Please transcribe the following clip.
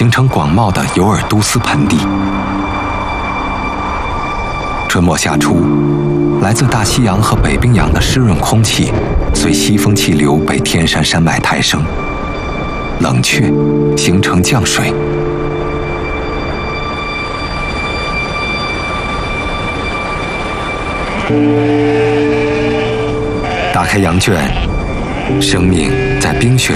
形成广袤的尤尔都斯盆地。春末夏初，来自大西洋和北冰洋的湿润空气随西风气流被天山山脉抬升，冷却形成降水。打开羊圈，生命在冰雪